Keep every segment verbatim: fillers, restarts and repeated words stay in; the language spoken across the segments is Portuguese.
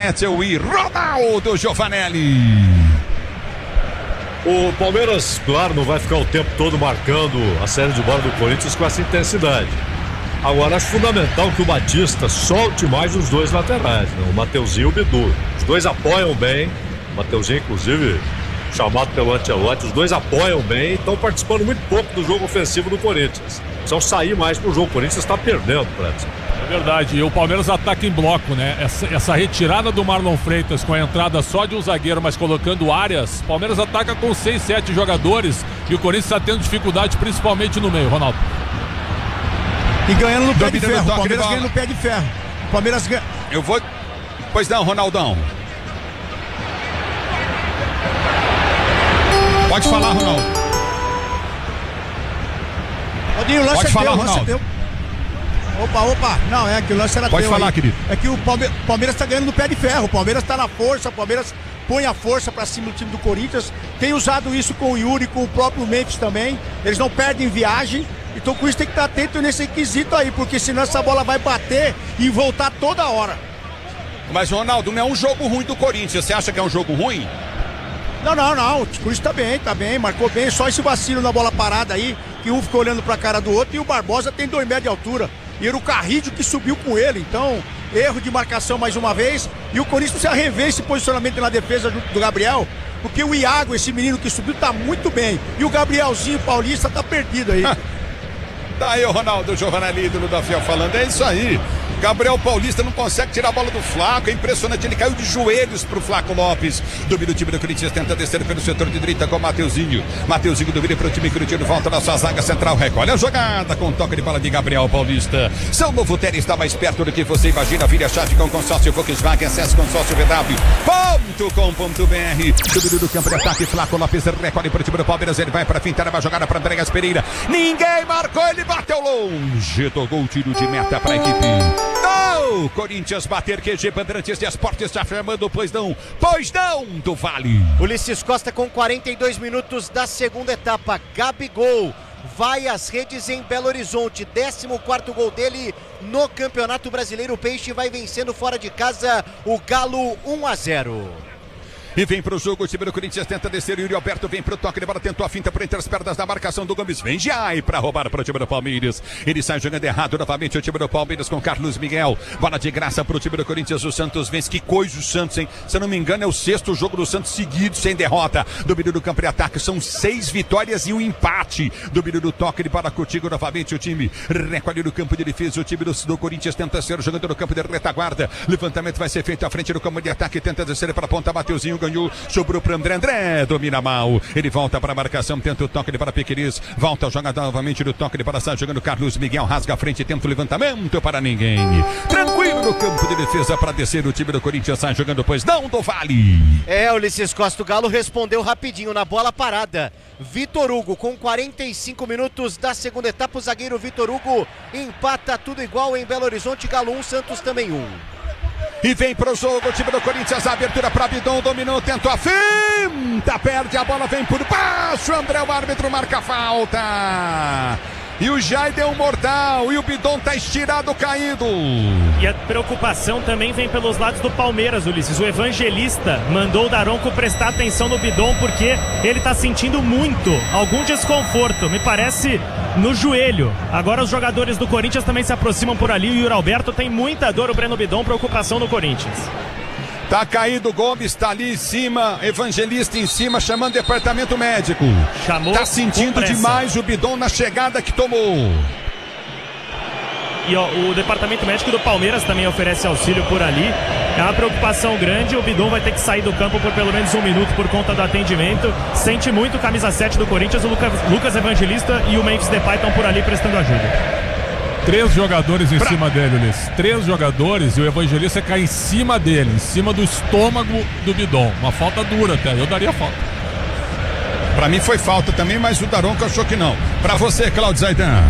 Etzel e Ronaldo Giovanelli. O Palmeiras, claro, não vai ficar o tempo todo marcando a série de bola do Corinthians com essa intensidade. Agora, acho fundamental que o Batista solte mais os dois laterais, né? O Mateuzinho e o Bidu. Os dois apoiam bem. O Mateuzinho, inclusive, chamado pelo Ancelotti, os dois apoiam bem e estão participando muito pouco do jogo ofensivo do Corinthians. Precisam sair mais pro jogo. O Corinthians está perdendo, Fredson. É verdade, e o Palmeiras ataca em bloco, né? Essa, essa retirada do Marlon Freitas com a entrada só de um zagueiro, mas colocando áreas, o Palmeiras ataca com seis, sete jogadores e o Corinthians está tendo dificuldade, principalmente no meio, Ronaldo. E ganhando no pé de ferro, o Palmeiras ganhando no pé de ferro. O Palmeiras ganha. Eu vou. Pois não, Ronaldão. Pode falar, Ronaldo. Aldinho, o lance Pode é falar, teu, o lance é Ronaldo. teu. Opa, opa. Não, é que o lance era Pode teu. falar, aí. querido. É que o Palme- Palmeiras tá ganhando no pé de ferro. O Palmeiras tá na força, o Palmeiras põe a força pra cima do time do Corinthians. Tem usado isso com o Yuri, com o próprio Memphis também. Eles não perdem viagem. Então com isso tem que estar atento nesse quesito aí, porque senão essa bola vai bater e voltar toda hora. Mas, Ronaldo, não é um jogo ruim do Corinthians. Você acha que é um jogo ruim? Não, não, não. O Corinthians tá bem, tá bem. Marcou bem. Só esse vacilo na bola parada aí, que um ficou olhando pra cara do outro. E o Barbosa tem dois metros de altura. E era o Carrídio que subiu com ele. Então, erro de marcação mais uma vez. E o Corinthians precisa rever esse posicionamento na defesa do, do Gabriel. Porque o Iago, esse menino que subiu, tá muito bem. E o Gabrielzinho Paulista tá perdido aí. Tá aí o Ronaldo Giovanelli, ídolo da Fiel, falando. É isso aí. Gabriel Paulista não consegue tirar a bola do Flaco, é impressionante, ele caiu de joelhos pro Flaco Lopes. Domina o time do Corinthians, tenta descer pelo setor de direita com o Mateuzinho. Mateuzinho domina pro time Curitiba, volta na sua zaga central, recolhe a jogada com toque de bola de Gabriel Paulista. Seu novo tênis está mais perto do que você imagina. Vire a chave com o consórcio Volkswagen, acesse consórcio v w ponto com ponto b r. Domínio do campo de ataque, Flaco Lopes recolhe pro time do Palmeiras, ele vai pra fintar uma jogada pra Andréas Pereira. Ninguém marcou, ele bateu longe, tocou o tiro de meta pra equipe. Não! Corinthians bater, Q G Bandeirantes de Esportes está afirmando, pois não, pois não, do Vale. Ulisses Costa com quarenta e dois minutos da segunda etapa. Gabigol vai às redes em Belo Horizonte, décimo quarto gol dele no Campeonato Brasileiro. O Peixe vai vencendo fora de casa o Galo um a zero. E vem pro jogo, o time do Corinthians tenta descer, o Yuri Alberto vem pro toque de bola, tentou a finta por entre as pernas da marcação do Gomes, vem Jai pra roubar pro time do Palmeiras, ele sai jogando errado novamente, o time do Palmeiras com Carlos Miguel, bola de graça pro time do Corinthians, o Santos vence, que coisa o Santos, hein? Se eu não me engano é o sexto jogo do Santos seguido sem derrota, domínio do campo de ataque, são seis vitórias e um empate, domínio do toque de bola contigo novamente, o time recolhe no campo de defesa, o time do, do Corinthians tenta ser jogando no campo de retaguarda, levantamento vai ser feito à frente do campo de ataque, tenta descer para a ponta, Mateuzinho ganhou, sobrou para André, André domina mal, ele volta para a marcação, tenta o toque de bola Piqueires, volta a jogar novamente no toque de bola, sai jogando Carlos Miguel, rasga a frente, tenta o levantamento para ninguém, tranquilo no campo de defesa para descer, o time do Corinthians sai jogando, pois não, do Vale. É, Ulisses Costa, o Galo respondeu rapidinho na bola parada. Vitor Hugo com quarenta e cinco minutos da segunda etapa, o zagueiro Vitor Hugo empata tudo igual em Belo Horizonte, Galo um, Santos também um. E vem pro jogo o time do Corinthians, a abertura para Bidon, dominou, tentou a finta, perde a bola, vem por baixo, André, o árbitro marca a falta. E o Jai deu um mortal, e o Bidon tá estirado, caído. E a preocupação também vem pelos lados do Palmeiras, Ulisses. O Evangelista mandou o Daronco prestar atenção no Bidon, porque ele tá sentindo muito, algum desconforto, me parece no joelho. Agora os jogadores do Corinthians também se aproximam por ali, o Yuri Alberto tem muita dor, o Breno Bidon, preocupação no Corinthians. Tá caído, Gomes tá ali em cima, Evangelista em cima, chamando o departamento médico. Chamou. Tá sentindo demais o Bidon na chegada que tomou. E ó, o departamento médico do Palmeiras também oferece auxílio por ali. É uma preocupação grande, o Bidon vai ter que sair do campo por pelo menos um minuto por conta do atendimento. Sente muito o camisa sete do Corinthians, o Lucas, Lucas Evangelista e o Memphis Depay estão por ali prestando ajuda. Três jogadores em pra... cima dele, Ulisses. Três jogadores e o Evangelista cai em cima dele, em cima do estômago do Bidon. Uma falta dura até, eu daria falta. Pra mim foi falta também, mas o Daronco achou que não. Pra você, Claudio Zaidan.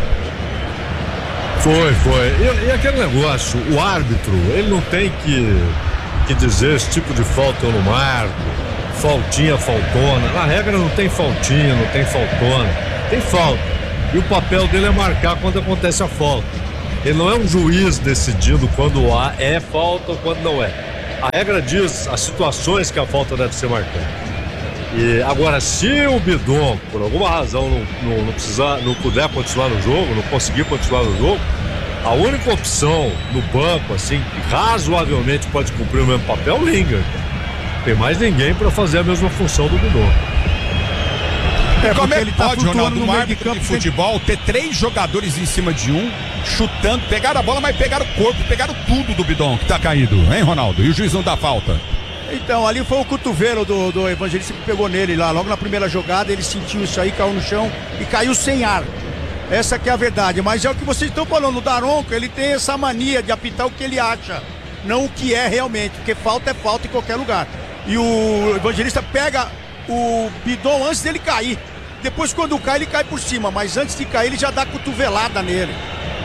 Foi, foi. E, e aquele negócio, o árbitro, ele não tem que, que dizer esse tipo de falta eu não marco, faltinha, faltona. Na regra não tem faltinha, não tem faltona, tem falta. E o papel dele é marcar quando acontece a falta. Ele não é um juiz decidindo quando há, é falta ou quando não é. A regra diz as situações que a falta deve ser marcada. E agora, se o Bidon, por alguma razão, não, não, não, precisar, não puder continuar no jogo, não conseguir continuar no jogo, a única opção no banco, assim, que razoavelmente pode cumprir o mesmo papel, é o Lingard. Não tem mais ninguém para fazer a mesma função do Bidon. É, como é que ele tá pode, Ronaldo, no no meio de árbitro de campo, futebol, ter três jogadores em cima de um, chutando, pegaram a bola, mas pegaram o corpo, pegaram tudo do Bidon que tá caído, hein, Ronaldo? E o juiz não dá falta. Então, ali foi o cotovelo do, do Evangelista que pegou nele lá. Logo na primeira jogada, ele sentiu isso aí, caiu no chão e caiu sem ar. Essa que é a verdade. Mas é o que vocês estão falando. O Daronco, ele tem essa mania de apitar o que ele acha, não o que é realmente. Porque falta é falta em qualquer lugar. E o Evangelista pega o Bidon antes dele cair. Depois, quando cai, ele cai por cima. Mas antes de cair, ele já dá cotovelada nele.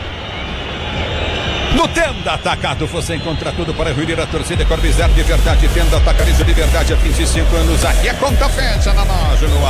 No Tenda Atacado você encontra tudo para reunir a torcida Corbizar de verdade. Tenda Atacarejo de verdade há vinte e cinco anos. Aqui é conta fecha na loja, no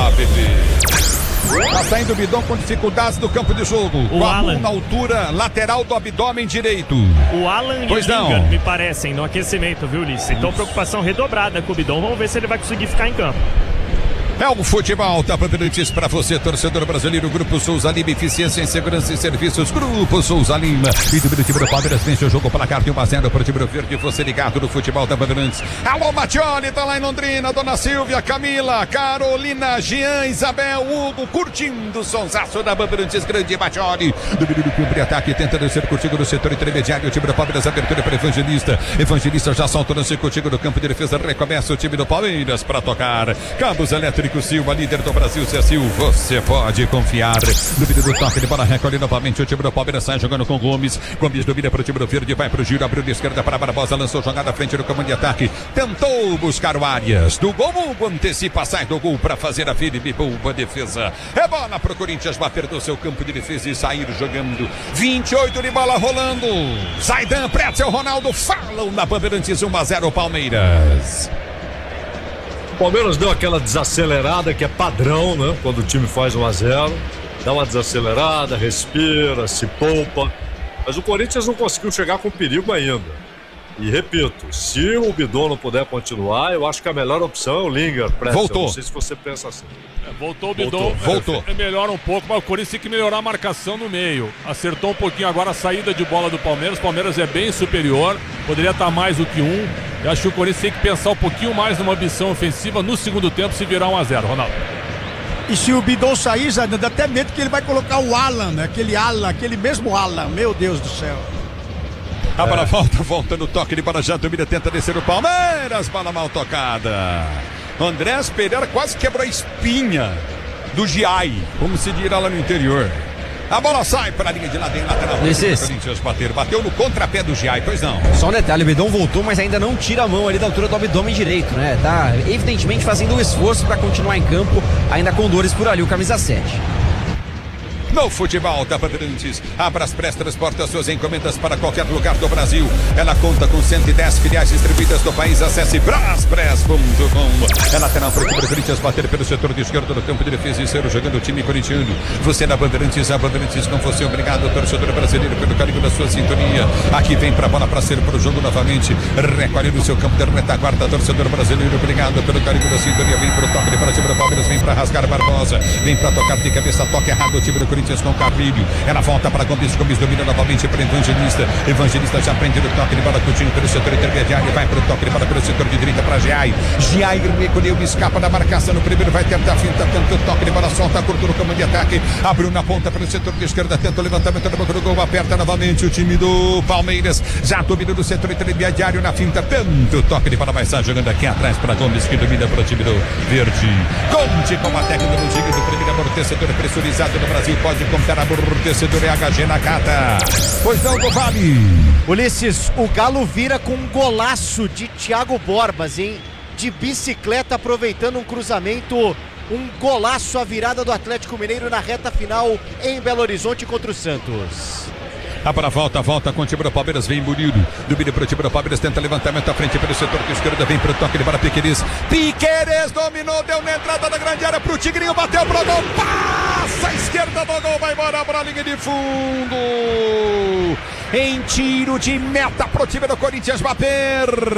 app. Tá saindo o Bidon com dificuldades do campo de jogo. O com a Alan. mão na altura lateral do abdômen direito. O Alan e Pois o não. Lingard me parecem no aquecimento, viu, Ulisses? Então preocupação redobrada com o Bidon. Vamos ver se ele vai conseguir ficar em campo. É o futebol, tá Bandeirantes para você, torcedor brasileiro. Grupo Souza Lima, eficiência em segurança e serviços. Grupo Souza Lima. E do time do Palmeiras vence o jogo placar de um a zero para o time do Verde. Você ligado no futebol da Bandeirantes. Alô, Matioli, tá lá em Londrina. Dona Silvia, Camila, Carolina, Jean, Isabel, Hugo, curtindo o sonsaço da Bandeirantes. Grande Matioli. Domínio do campo de ataque, tenta descer contigo no setor intermediário. O time do Palmeiras, abertura para Evangelista. Evangelista já saltou no contigo no campo de defesa. Recomeça o time do Palmeiras para tocar. Cabos elétricos. Silva, líder do Brasil, Cecil, você pode confiar. Dúvida do toque de bola, recolhe novamente o time do Palmeiras, sai jogando com Gomes. Gomes domina para o time do Verde, vai para o giro, abriu de esquerda para Barbosa, lançou jogada à frente do comando de ataque, tentou buscar o Arias. Do gol, Hugo antecipa, sai do gol para fazer a Felipe, boa defesa. É bola para o Corinthians bater do seu campo de defesa e sair jogando. vinte e oito de bola rolando. Zaidan, Pretzel, Ronaldo, falam na Bandeirantes, um a zero Palmeiras. O Palmeiras deu aquela desacelerada que é padrão, né? Quando o time faz um a zero, dá uma desacelerada, respira, se poupa. Mas o Corinthians não conseguiu chegar com perigo ainda. E repito, se o Bidon não puder continuar, eu acho que a melhor opção é o Lingard. Voltou. Não sei se você pensa assim. É, voltou o Bidon. Voltou, voltou. É, melhora um pouco, mas o Corinthians tem que melhorar a marcação no meio. Acertou um pouquinho agora a saída de bola do Palmeiras. O Palmeiras é bem superior, poderia estar mais do que um. Eu acho que o Corinthians tem que pensar um pouquinho mais numa ambição ofensiva no segundo tempo se virar um a zero, Ronaldo. E se o Bidon sair, já dá até medo que ele vai colocar o Alan, né? Aquele Alan, aquele mesmo Alan. Meu Deus do céu. A bola volta, volta no toque de bola, já domina, tenta descer o Palmeiras, bola mal tocada. Andrés Pereira quase quebrou a espinha do Giai, como se dirá lá no interior. A bola sai para a linha de lado em lateral. Corinthians bater, bateu no contrapé do Giai, pois não. Só um detalhe, o Bidon voltou, mas ainda não tira a mão ali da altura do abdômen direito, né? Tá evidentemente fazendo um esforço para continuar em campo, ainda com dores por ali, o camisa sete. No futebol da Bandeirantes, a Braspress transporta suas encomendas para qualquer lugar do Brasil. Ela conta com cento e dez filiais distribuídas no país. Acesse braspress ponto com. É lateral para o time do Corinthians bater pelo setor de esquerda no campo de defesa e ser jogando o time corintiano. Você na Bandeirantes, a Bandeirantes com você. Obrigado, torcedor brasileiro, pelo carinho da sua sintonia. Aqui vem para a bola para ser para o jogo novamente. Recolhe no seu campo de retaguarda, torcedor brasileiro. Obrigado pelo carinho da sintonia. Vem para o toque para o time do Palmeiras. Vem para rasgar Barbosa. Vem para tocar de cabeça. Toque errado o time do Corinthians com Carrilho. Ela volta para Gomes. Gomes domina novamente para Evangelista. Evangelista já prende no toque de bola, curtindo pelo setor intermediário. Vai para o toque de bola pelo setor de direita para Giai. Giai recolheu, escapa da marcação no primeiro. Vai tentar a finta, tenta o toque de bola, solta, curto no comando de ataque. Abriu na ponta pelo setor de esquerda. Tenta o levantamento do do gol. Aperta novamente o time do Palmeiras. Já domina no setor intermediário na finta. Tanto toque de bola, vai estar jogando aqui atrás para Gomes, que domina para o time do Verde. Conte com a tecnologia do primeiro amortecedor pressurizado no Brasil. Pode contar amortecedor e H G na cata. Pois não, do Vale. Ulisses, o Galo vira com um golaço de Thiago Borbas, hein? De bicicleta, aproveitando um cruzamento. Um golaço, a virada do Atlético Mineiro na reta final em Belo Horizonte contra o Santos. A bola volta, volta com o time do Palmeiras, vem Murilo, domina para o time do Palmeiras, tenta levantamento à frente pelo setor de esquerda, vem para o toque de bola Piqueires, Piqueires dominou, deu na entrada da grande área para o Tigrinho, bateu para o gol, passa a esquerda do gol, vai embora para a linha de fundo, em tiro de meta para o time do Corinthians bater.